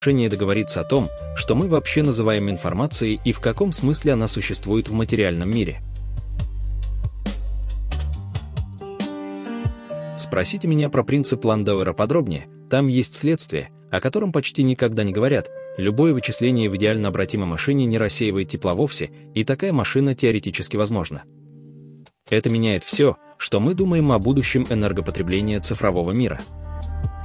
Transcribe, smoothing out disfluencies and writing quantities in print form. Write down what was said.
решение договориться о том, что мы вообще называем информацией и в каком смысле она существует в материальном мире. Спросите меня про принцип Ландауэра подробнее, там есть следствие, о котором почти никогда не говорят. Любое вычисление в идеально обратимой машине не рассеивает тепла вовсе, и такая машина теоретически возможна. Это меняет все, что мы думаем о будущем энергопотребления цифрового мира.